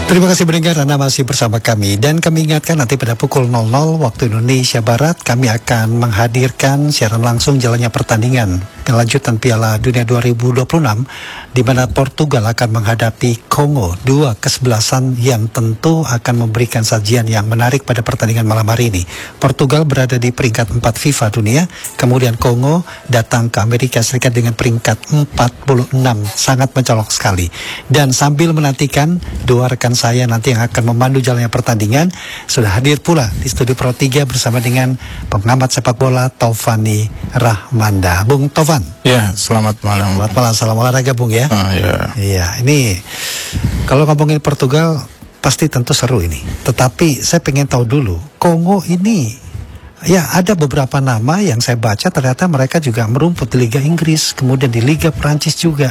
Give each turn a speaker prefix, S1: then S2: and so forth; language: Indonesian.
S1: Terima kasih pendengar, Anda masih bersama kami. Dan kami ingatkan nanti pada pukul 00 waktu Indonesia Barat kami akan menghadirkan siaran langsung jalannya pertandingan kelanjutan Piala Dunia 2026 di mana Portugal akan menghadapi Kongo, dua kesebelasan yang tentu akan memberikan sajian yang menarik pada pertandingan malam hari ini. Portugal berada di peringkat 4 FIFA dunia, kemudian Kongo datang ke Amerika Serikat dengan peringkat 46, sangat mencolok sekali. Dan sambil menantikan dua rekan saya nanti yang akan memandu jalannya pertandingan, sudah hadir pula di studio Pro 3 bersama dengan pengamat sepak bola Taufani Rahmanda. Bung Taufan.
S2: Ya, selamat malam.
S1: Selamat malam, salam olahraga Bung ya. Iya, ini kalau ngomongin Portugal pasti tentu seru ini. Tetapi saya pengen tahu dulu, Kongo ini ya ada beberapa nama yang saya baca ternyata mereka juga merumput di Liga Inggris, kemudian di Liga Prancis juga.